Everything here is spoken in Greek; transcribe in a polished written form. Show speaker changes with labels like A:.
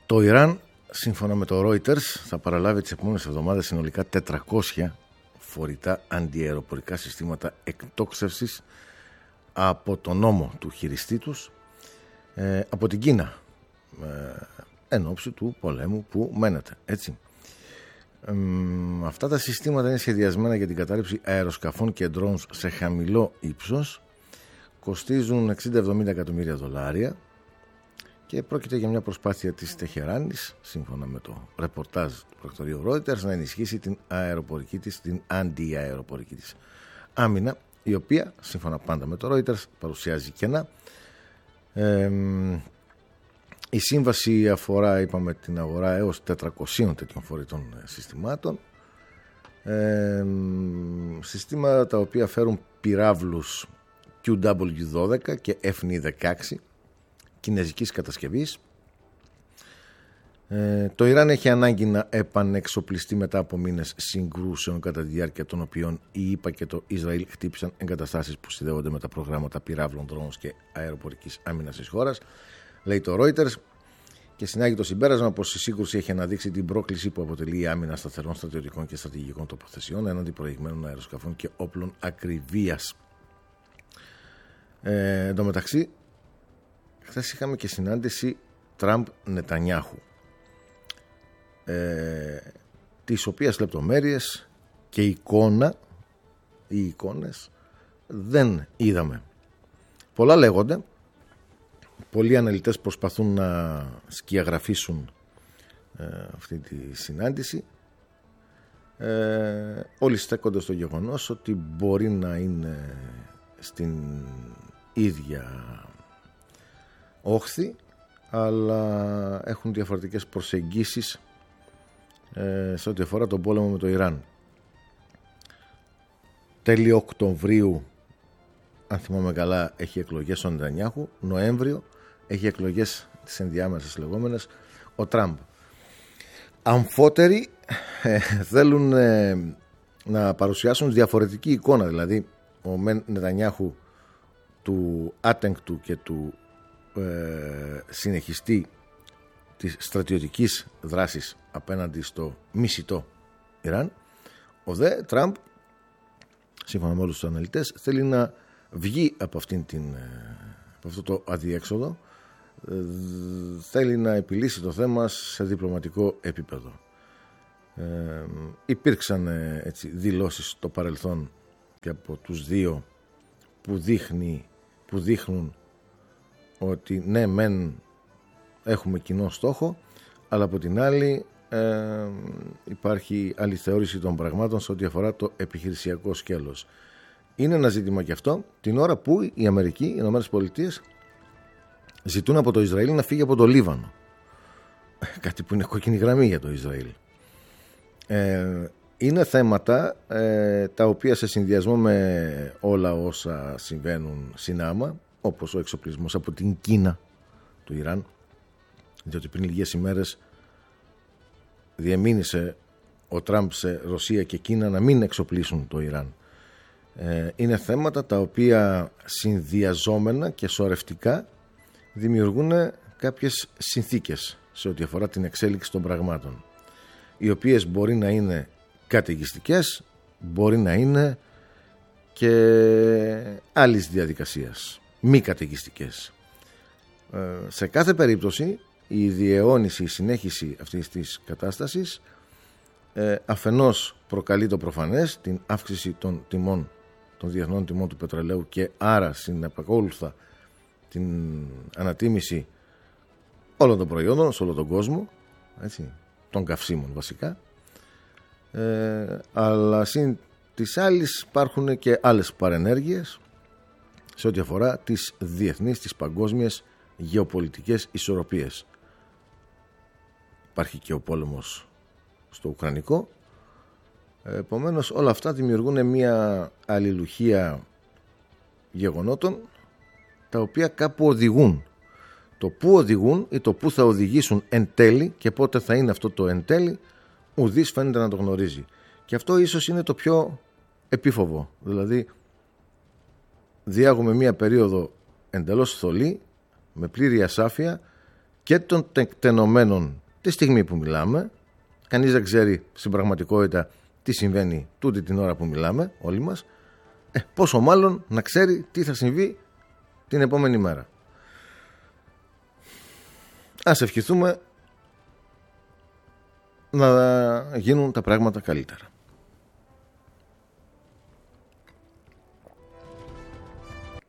A: Το Ιράν, σύμφωνα με το Reuters, θα παραλάβει τις επόμενες εβδομάδες συνολικά 400 φορητά αντιαεροπορικά συστήματα εκτόξευσης από τον νόμο του χειριστή τους από την Κίνα, εν ώψη του πολέμου που μένεται, έτσι. Αυτά τα συστήματα είναι σχεδιασμένα για την κατάρριψη αεροσκαφών και drones σε χαμηλό ύψος, κοστίζουν 60-70 εκατομμύρια δολάρια και πρόκειται για μια προσπάθεια της Τεχεράνης, σύμφωνα με το ρεπορτάζ του πρακτορείου Reuters, να ενισχύσει την αεροπορική της, την αντιαεροπορική της άμυνα, η οποία, σύμφωνα πάντα με το Reuters, παρουσιάζει κενά. Η σύμβαση αφορά, είπαμε, την αγορά έως 400 τέτοιων φορητών συστημάτων. Συστήματα τα οποία φέρουν πυράβλους QW-12 και FNI-16 κινέζικης κατασκευής. Το Ιράν έχει ανάγκη να επανεξοπλιστεί μετά από μήνες συγκρούσεων, κατά τη διάρκεια των οποίων η ΗΠΑ και το Ισραήλ χτύπησαν εγκαταστάσεις που συνδέονται με τα προγράμματα πυράβλων, drones και αεροπορικής άμυνας της χώρας, λέει το Reuters, και συνάγει το συμπέρασμα πως η σύγκρουση έχει αναδείξει την πρόκληση που αποτελεί η άμυνα σταθερών στρατιωτικών και στρατηγικών τοποθεσιών έναντι προηγμένων αεροσκαφών και όπλων ακριβίας. Εν τω μεταξύ, χθες είχαμε και συνάντηση Τραμπ-Νετανιάχου, τις οποίες λεπτομέρειες και οι εικόνες δεν είδαμε. Πολλά λέγονται, πολλοί αναλυτές προσπαθούν να σκιαγραφίσουν αυτή τη συνάντηση. Όλοι στέκονται στο γεγονός ότι μπορεί να είναι στην ίδια όχθη, αλλά έχουν διαφορετικές προσεγγίσεις σε ό,τι αφορά τον πόλεμο με το Ιράν. Τέλη Οκτωβρίου, αν θυμάμαι καλά, έχει εκλογές ο Νετανιάχου. Νοέμβριο έχει εκλογές τις ενδιάμεσες λεγόμενες ο Τραμπ. Αμφότεροι θέλουν να παρουσιάσουν διαφορετική εικόνα, δηλαδή ο Νετανιάχου του άτεγκτου και του συνεχιστή της στρατιωτικής δράσης απέναντι στο μισητό Ιράν. Ο δε Τραμπ, σύμφωνα με όλους τους αναλυτές, θέλει να βγει από αυτό το αδιέξοδο, θέλει να επιλύσει το θέμα σε διπλωματικό επίπεδο. Υπήρξαν έτσι δηλώσεις στο παρελθόν και από τους δύο που δείχνουν ότι ναι μεν έχουμε κοινό στόχο, αλλά από την άλλη υπάρχει άλλη θεώρηση των πραγμάτων σε ό,τι αφορά το επιχειρησιακό σκέλος. Είναι ένα ζήτημα και αυτό την ώρα που η Αμερική, οι Ηνωμένες Πολιτείες, ζητούν από το Ισραήλ να φύγει από το Λίβανο. Κάτι που είναι κόκκινη γραμμή για το Ισραήλ. Είναι θέματα τα οποία σε συνδυασμό με όλα όσα συμβαίνουν συνάμα, όπως ο εξοπλισμός από την Κίνα του Ιράν, διότι πριν λίγες ημέρες διεμήνυσε ο Τραμπ σε Ρωσία και Κίνα να μην εξοπλίσουν το Ιράν. Είναι θέματα τα οποία συνδυαζόμενα και σωρευτικά δημιουργούν κάποιες συνθήκες σε ό,τι αφορά την εξέλιξη των πραγμάτων, οι οποίες μπορεί να είναι καταιγιστικές, μπορεί να είναι και άλλης διαδικασίας, μη καταιγιστικές. Σε κάθε περίπτωση η διαιώνιση, η συνέχιση αυτής της κατάστασης αφενός προκαλεί το προφανές, την αύξηση των τιμών, των διεθνών τιμών του πετρελαίου, και άρα συνεπακόλουθα την ανατίμηση όλων των προϊόντων σε όλο τον κόσμο, έτσι, των καυσίμων βασικά, αλλά συν της άλλης υπάρχουν και άλλες παρενέργειες σε ό,τι αφορά τις διεθνείς, τις παγκόσμιες γεωπολιτικές ισορροπίες. Υπάρχει και ο πόλεμος στο Ουκρανικό. Επομένως όλα αυτά δημιουργούν μια αλληλουχία γεγονότων τα οποία κάπου οδηγούν. Το πού οδηγούν ή το πού θα οδηγήσουν εν τέλει και πότε θα είναι αυτό το εν τέλει, ουδής φαίνεται να το γνωρίζει. Και αυτό ίσως είναι το πιο επίφοβο. Δηλαδή διάγουμε μια περίοδο εντελώς θολή, με πλήρη ασάφεια και των τεκτενωμένων τη στιγμή που μιλάμε. Κανείς δεν ξέρει στην πραγματικότητα τι συμβαίνει τούτη την ώρα που μιλάμε όλοι μας. Πόσο μάλλον να ξέρει τι θα συμβεί την επόμενη μέρα. Ας ευχηθούμε να γίνουν τα πράγματα καλύτερα.